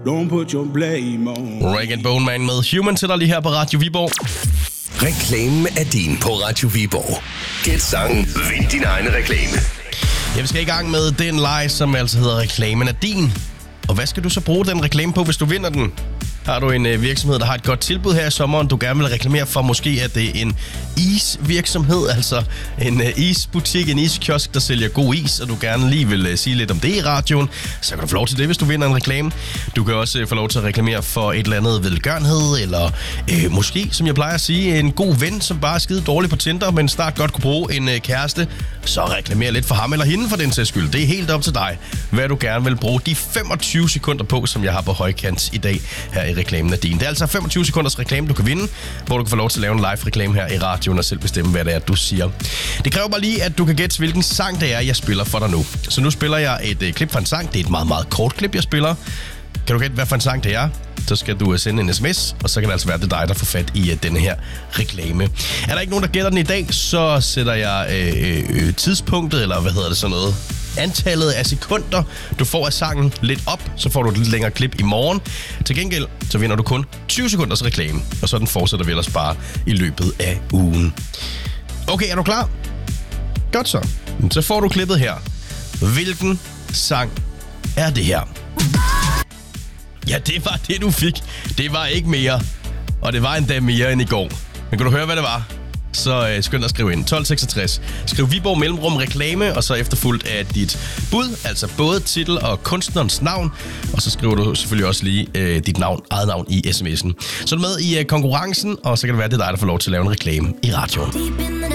Don't put your blame on. Rag & Bone Man med Human til dig lige her på Radio Viborg. Reklamen er din på Radio Viborg. Gæt sangen, vind din egen reklame. Ja, vi skal i gang med den leg, som altså hedder Reklamen er din. Og hvad skal du så bruge den reklame på, hvis du vinder den? Har du en virksomhed, der har et godt tilbud her i sommeren, du gerne vil reklamere for? Måske er det en isvirksomhed, altså en isbutik, en iskiosk, der sælger god is, og du gerne lige vil sige lidt om det i radioen. Så kan du få lov til det, hvis du vinder en reklame. Du kan også få lov til at reklamere for et eller andet velgørenhed, eller måske, som jeg plejer at sige, en god ven, som bare er skide dårlig på Tinder, men snart godt kunne bruge en kæreste. Så reklamer lidt for ham eller hende for den sags skyld. Det er helt op til dig, hvad du gerne vil bruge de 25 sekunder på, som jeg har på højkant i dag her i Reklamen af din. Det er altså 25 sekunders reklame, du kan vinde, hvor du kan få lov til at lave en live-reklame her i radioen og selv bestemme, hvad det er, du siger. Det kræver bare lige, at du kan gætte, hvilken sang det er, jeg spiller for dig nu. Så nu spiller jeg et klip fra en sang. Det er et meget, meget kort klip, jeg spiller. Kan du gætte, hvad for en sang det er? Så skal du sende en sms, og så kan det altså være, det dig, der får fat i denne her reklame. Er der ikke nogen, der gætter den i dag, så sætter jeg tidspunktet, eller hvad hedder det sådan noget, antallet af sekunder, du får af sangen lidt op, så får du et lidt længere klip i morgen. Til gengæld, så vinder du kun 20 sekunders reklame, og sådan fortsætter vi ellers bare i løbet af ugen. Okay, er du klar? Godt så. Så får du klippet her. Hvilken sang er det her? Ja, det var det, du fik. Det var ikke mere. Og det var endda mere end i går. Men kan du høre, hvad det var? Så skynd dig at skrive ind. 1266. Skriv Viborg mellemrum reklame, og så efterfulgt af dit bud, altså både titel og kunstnerens navn. Og så skriver du selvfølgelig også lige dit eget navn i sms'en. Så er du med i konkurrencen, og så kan det være, det er dig, der får lov til at lave en reklame i radioen.